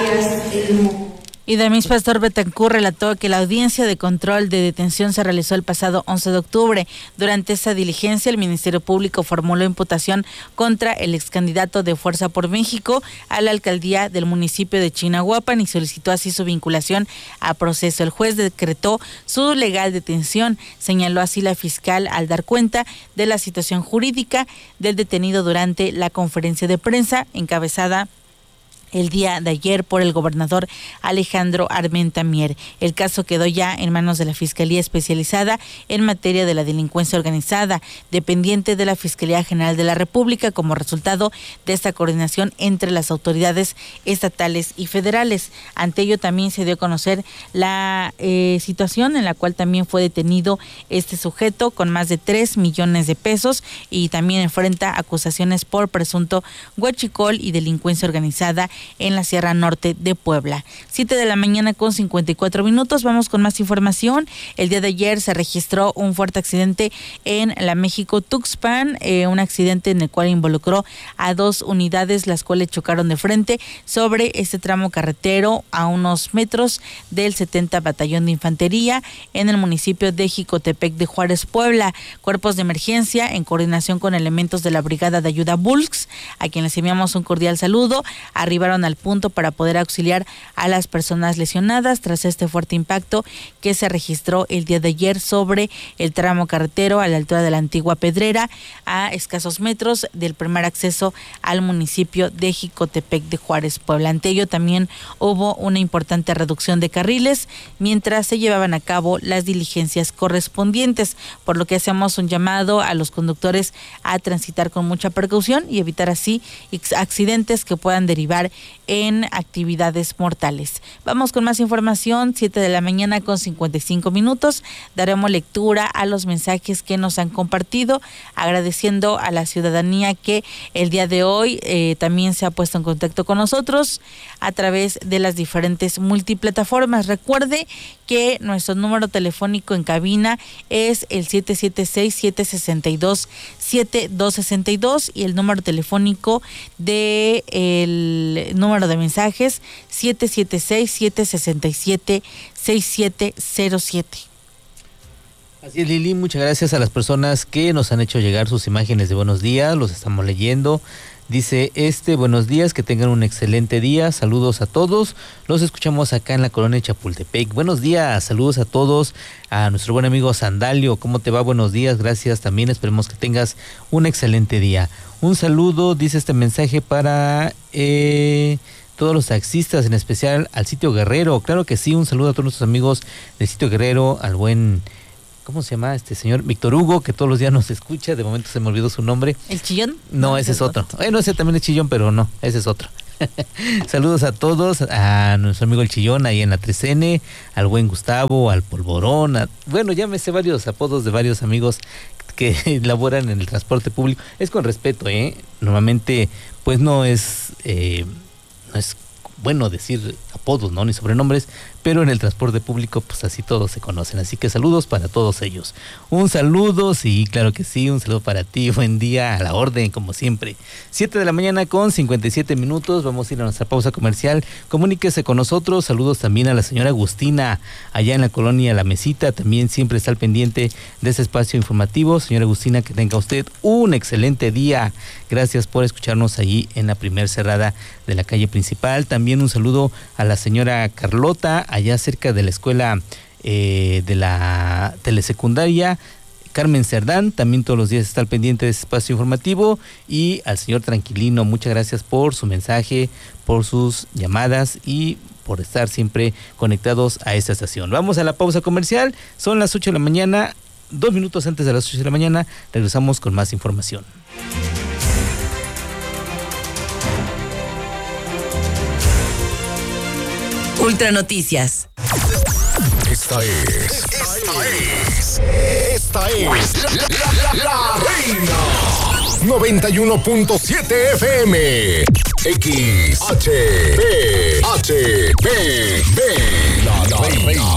Y Demis Pastor Betancur relató que la audiencia de control de detención se realizó el pasado 11 de octubre. Durante esa diligencia, el Ministerio Público formuló imputación contra el excandidato de Fuerza por México a la alcaldía del municipio de Chignahuapan y solicitó así su vinculación a proceso. El juez decretó su legal detención, señaló así la fiscal al dar cuenta de la situación jurídica del detenido durante la conferencia de prensa encabezada el día de ayer por el gobernador Alejandro Armenta Mier. El caso quedó ya en manos de la Fiscalía Especializada en materia de la delincuencia organizada, dependiente de la Fiscalía General de la República, como resultado de esta coordinación entre las autoridades estatales y federales. Ante ello también se dio a conocer la situación en la cual también fue detenido este sujeto con más de 3 millones de pesos y también enfrenta acusaciones por presunto huachicol y delincuencia organizada en la Sierra Norte de Puebla. 7:54 a.m. Vamos con más información. El día de ayer se registró un fuerte accidente en la México-Tuxpan, un accidente en el cual involucró a 2 unidades, las cuales chocaron de frente sobre este tramo carretero a unos metros del 70 Batallón de Infantería en el municipio de Jicotepec de Juárez, Puebla. Cuerpos de emergencia, en coordinación con elementos de la Brigada de Ayuda Bulks, a quienes les enviamos un cordial saludo, arribaron al punto para poder auxiliar a las personas lesionadas tras este fuerte impacto que se registró el día de ayer sobre el tramo carretero a la altura de la antigua Pedrera, a escasos metros del primer acceso al municipio de Jicotepec de Juárez, Puebla. Ante ello también hubo una importante reducción de carriles mientras se llevaban a cabo las diligencias correspondientes, por lo que hacemos un llamado a los conductores a transitar con mucha precaución y evitar así accidentes que puedan derivar en actividades mortales. Vamos con más información. 7:55 a.m. Daremos lectura a los mensajes que nos han compartido, agradeciendo a la ciudadanía que el día de hoy también se ha puesto en contacto con nosotros a través de las diferentes multiplataformas. Recuerde que nuestro número telefónico en cabina es el 776-762-7262 y el número telefónico del número de mensajes 776-767-6707. Así es, Lili, muchas gracias a las personas que nos han hecho llegar sus imágenes de buenos días, los estamos leyendo. Dice buenos días, que tengan un excelente día, saludos a todos, los escuchamos acá en la colonia Chapultepec. Buenos días, saludos a todos, a nuestro buen amigo Sandalio, ¿cómo te va? Buenos días, gracias también, esperemos que tengas un excelente día. Un saludo, dice este mensaje para todos los taxistas, en especial al Sitio Guerrero. Claro que sí, un saludo a todos nuestros amigos del Sitio Guerrero, al buen... ¿Cómo se llama este señor? Víctor Hugo, que todos los días nos escucha. De momento se me olvidó su nombre. ¿El Chillón? No, ese es otro. Bueno, ese también es Chillón, pero no, ese es otro. Saludos a todos, a nuestro amigo el Chillón ahí en la 3N, al buen Gustavo, al Polvorón. Bueno, ya me sé varios apodos de varios amigos que laboran en el transporte público. Es con respeto, Normalmente, pues no es bueno decir apodos, ¿no? Ni sobrenombres, pero en el transporte público pues así todos se conocen, así que saludos para todos ellos. Un saludo, sí, claro que sí, un saludo para ti, buen día, a la orden como siempre. 7:57 a.m, vamos a ir a nuestra pausa comercial. Comuníquese con nosotros, saludos también a la señora Agustina, allá en la colonia La Mesita, también siempre está al pendiente de ese espacio informativo. Señora Agustina, que tenga usted un excelente día, gracias por escucharnos allí en la primer cerrada de la calle principal. También un saludo a la señora Carlota, allá cerca de la escuela de la telesecundaria Carmen Cerdán, también todos los días está al pendiente de ese espacio informativo. Y al señor Tranquilino, muchas gracias por su mensaje, por sus llamadas y por estar siempre conectados a esta estación. Vamos a la pausa comercial, son las 8 de la mañana, 2 minutos antes de las 8 de la mañana, regresamos con más información. Ultra Noticias. Esta es la Reina 91.7 FM XHB La Reina.